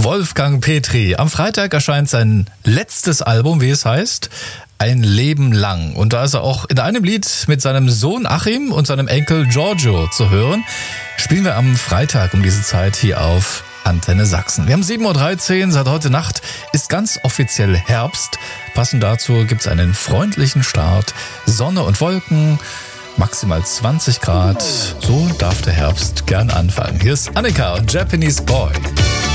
Wolfgang Petri. Am Freitag erscheint sein letztes Album, wie es heißt, Ein Leben lang. Und da ist er auch in einem Lied mit seinem Sohn Achim und seinem Enkel Giorgio zu hören. Spielen wir am Freitag um diese Zeit hier auf Antenne Sachsen. Wir haben 7.13 Uhr, seit heute Nacht ist ganz offiziell Herbst. Passend dazu gibt es einen freundlichen Start, Sonne und Wolken, maximal 20 Grad. So darf der Herbst gern anfangen. Hier ist Annika und Japanese Boy.